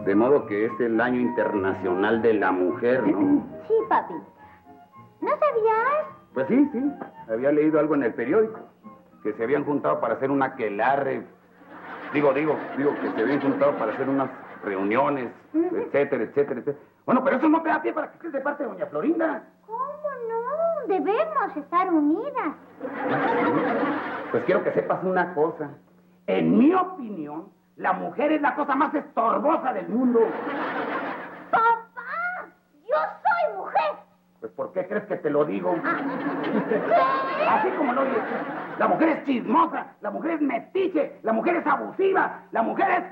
De modo que es el Año Internacional de la Mujer, ¿no? Sí, papi. ¿No sabías? Pues sí. Había leído algo en el periódico. Que se habían juntado para hacer un aquelarre. Digo, que se habían juntado para hacer unas reuniones, etcétera. Bueno, pero eso no te da pie para que estés de parte de doña Florinda. ¿Cómo no? Debemos estar unidas. Pues quiero que sepas una cosa. En mi opinión, la mujer es la cosa más estorbosa del mundo. ¡Papá! ¡Yo soy mujer! Pues, ¿por qué crees que te lo digo? Así como lo oyes. La mujer es chismosa, la mujer es metiche, la mujer es abusiva, la mujer es